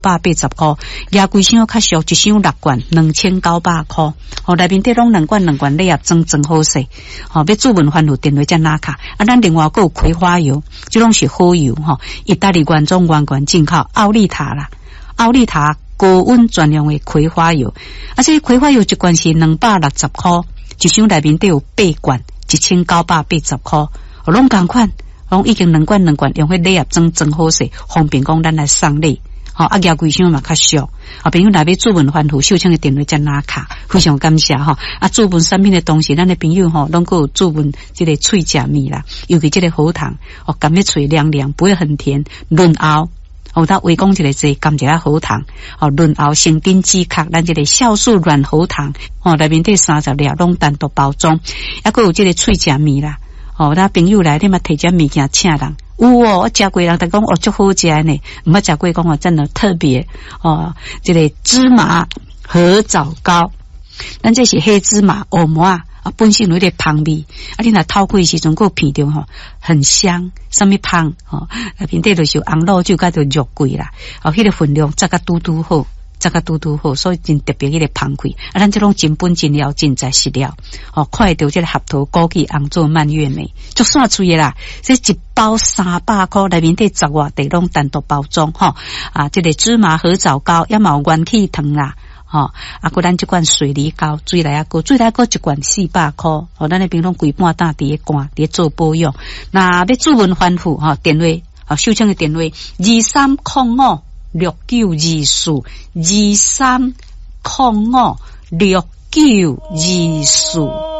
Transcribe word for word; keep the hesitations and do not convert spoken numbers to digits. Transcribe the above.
百八十块，亚规箱较俗，一箱六罐，两千九百块。哦，内面底拢两罐两罐礼盒装装好势。哦，要注文番薯电话才拿卡。啊，咱另外还有葵花油，这拢是好油吼、哦。意大利原装原罐进口奥利塔啦，奥利塔高温专用的葵花油。啊，这葵花油一罐是两百六十块，一箱内面底有八罐，一千九百八十块。哦，拢同款，拢已经两罐两罐用迄礼盒装装好势，方便讲咱来送礼。好、哦，啊，亚贵箱嘛较俗，啊，朋友若要注文番薯秀清的电话才拿卡，非常感谢哈、哦。啊，注文产品的东西，咱的朋友吼，拢够注文这个脆食米啦，尤其这个喉糖，哦，甘咩脆凉凉，不会很甜，润喉。哦，他围讲一个这甘一下喉糖，哦，润喉生丁止咳，咱这个酵素软喉糖，哦，内面这三十粒拢单独包装，还佫有这个脆食米啦。哦，咱朋友来，你嘛摕只物件请人。有哦，我食过人，但讲哦，足好食呢。毋捌食过讲哦，真的特别哦。这个芝麻合枣糕，咱这是黑芝麻黑麻啊，啊，本身有点香味，啊，你若透过时阵个片中吼，很香，什么香哦？内面底就是红肉酒甲着肉桂啦，哦，迄个分量则甲嘟嘟好。这个嘟嘟好，所以真特别迄个香气。啊，咱这种真本真料真材实料，哦，看到这个合桃枸杞红做蔓越莓，足煞脆的啦。这一包三百块，内面底十外地拢单独包装吼、哦。啊，这个芝麻合枣糕也嘛有元气糖啦，吼、哦。啊，佮咱这罐水梨膏，水来啊个，水来个一罐四百块。哦，咱那边拢规半担伫咧干，伫做保养。那要注文番薯吼，电话啊，秀清的电话二三零五。六九二四二三零五六九二四。